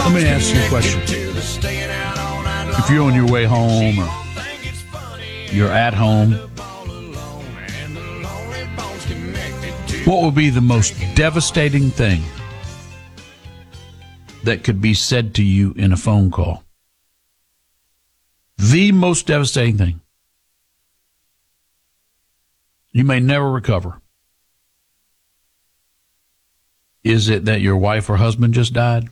Let me ask you a question. If you're on your way home or you're at home, what would be the most devastating thing that could be said to you in a phone call? The most devastating thing. You may never recover. Is it that your wife or husband just died?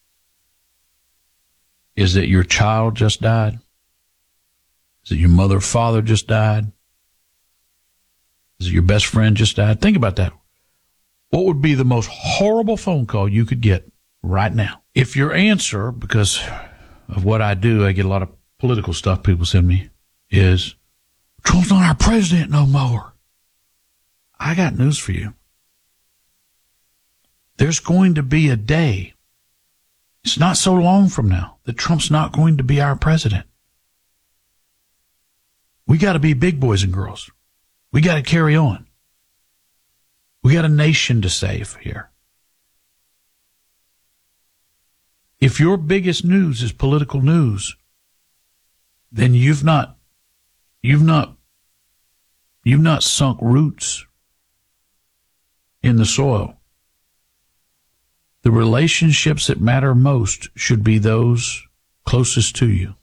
Is it your child just died? Is it your mother or father just died? Is it your best friend just died? Think about that. What would be the most horrible phone call you could get right now? If your answer, because of what I do, I get a lot of political stuff people send me, is, Trump's not our president no more. I got news for you. There's going to be a day, it's not so long from now, that Trump's not going to be our president. We got to be big boys and girls. We got to carry on. We got a nation to save here. If your biggest news is political news, then you've not sunk roots in the soil. The relationships that matter most should be those closest to you.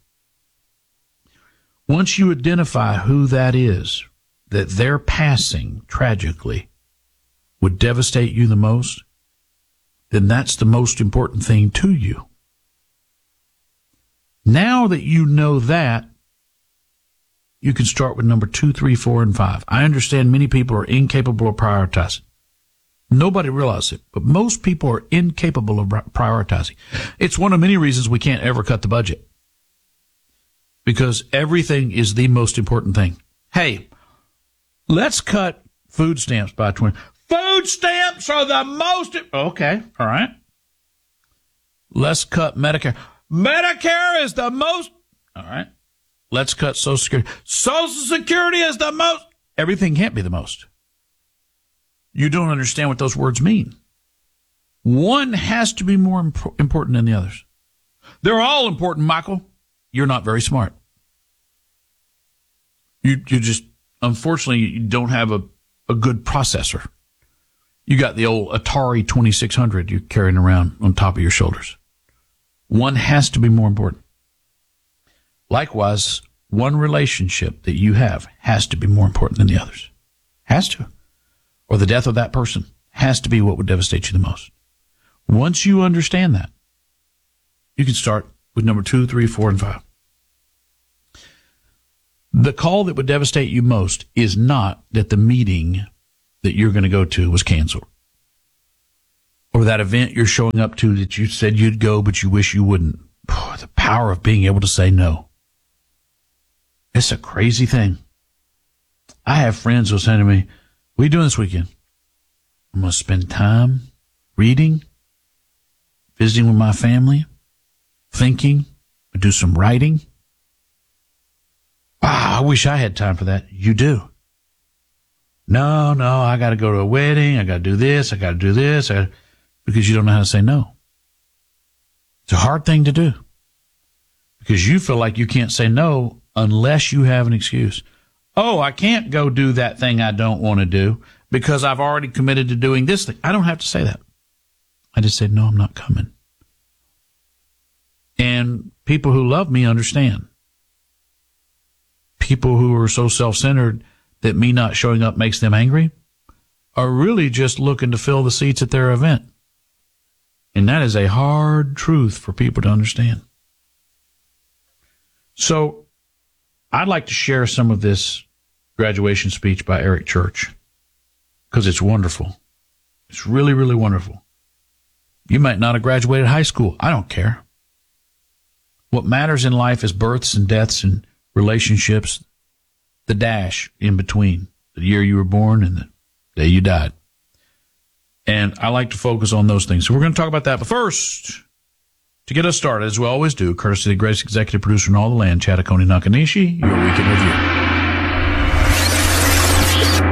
Once you identify who that is, that their passing tragically would devastate you the most, then that's the most important thing to you. Now that you know that, you can start with number 2, 3, 4, and 5. I understand many people are incapable of prioritizing. Nobody realizes it, but most people are incapable of prioritizing. It's one of many reasons we can't ever cut the budget, because everything is the most important thing. Hey, let's cut food stamps by 20. Food stamps are the most... Okay, all right. Let's cut Medicare. Medicare is the most... All right. Let's cut Social Security. Social Security is the most... Everything can't be the most. You don't understand what those words mean. One has to be more important than the others. They're all important, Michael. You're not very smart. You just, unfortunately, you don't have a good processor. You got the old Atari 2600 you're carrying around on top of your shoulders. One has to be more important. Likewise, one relationship that you have has to be more important than the others. Has to. Or the death of that person has to be what would devastate you the most. Once you understand that, you can start with number 2, 3, 4, and 5. The call that would devastate you most is not that the meeting that you're going to go to was canceled, or that event you're showing up to that you said you'd go but you wish you wouldn't. The power of being able to say no. It's a crazy thing. I have friends who say to me, what are you doing this weekend? I'm going to spend time reading, visiting with my family, thinking, do some writing. Wow, I wish I had time for that. You do. No, I got to go to a wedding. I got to do this. I got to do this. Because you don't know how to say no. It's a hard thing to do, because you feel like you can't say no unless you have an excuse. Oh, I can't go do that thing I don't want to do because I've already committed to doing this thing. I don't have to say that. I just say, no, I'm not coming. And people who love me understand. People who are so self-centered that me not showing up makes them angry are really just looking to fill the seats at their event. And that is a hard truth for people to understand. So I'd like to share some of this graduation speech by Eric Church, because it's wonderful. It's really, really wonderful. You might not have graduated high school. I don't care. What matters in life is births and deaths and relationships, the dash in between, the year you were born and the day you died. And I like to focus on those things. So we're going to talk about that. But first, to get us started, as we always do, courtesy of the greatest executive producer in all the land, Chad Akoni Nakanishi, your Weekend Review.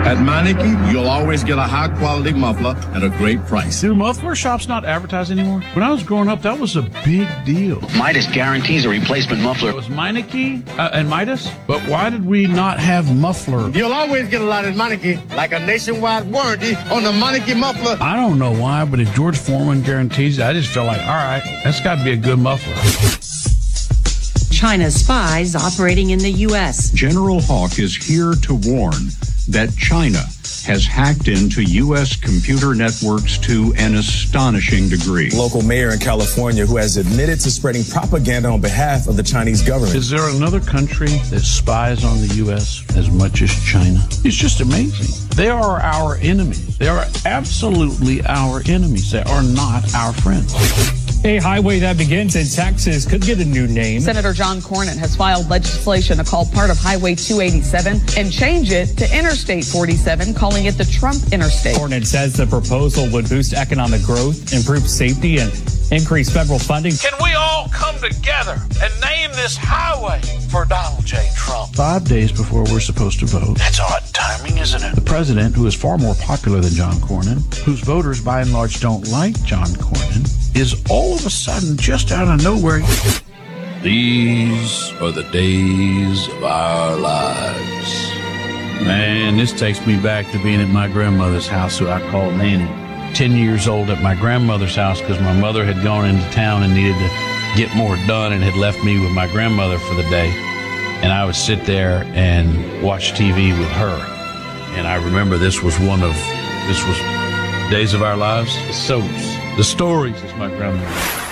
At Meineke, you'll always get a high-quality muffler at a great price. Do muffler shops not advertise anymore? When I was growing up, that was a big deal. Midas guarantees a replacement muffler. It was Meineke and Midas, but why did we not have muffler? You'll always get a lot at Meineke, like a nationwide warranty on the Meineke muffler. I don't know why, but if George Foreman guarantees it, I just feel like, all right, that's got to be a good muffler. China's spies operating in the U.S. General Hawk is here to warn that China has hacked into U.S. computer networks to an astonishing degree. Local mayor in California who has admitted to spreading propaganda on behalf of the Chinese government. Is there another country that spies on the U.S. as much as China? It's just amazing. They are our enemies. They are absolutely our enemies. They are not our friends. A highway that begins in Texas could get a new name. Senator John Cornyn has filed legislation to call part of Highway 287 and change it to Interstate 47, calling it the Trump Interstate. Cornyn says the proposal would boost economic growth, improve safety, and increase federal funding. Can we all come together and name this highway for Donald J. Trump? 5 days before we're supposed to vote. That's odd timing, isn't it? The president, who is far more popular than John Cornyn, whose voters by and large don't like John Cornyn, is all of a sudden just out of nowhere. These are the days of our lives. Man, this takes me back to being at my grandmother's house, who I call Nanny. 10 years old at my grandmother's house because my mother had gone into town and needed to get more done and had left me with my grandmother for the day. And I would sit there and watch TV with her. And I remember this was Days of Our Lives. The soaps, the stories, as my grandmother.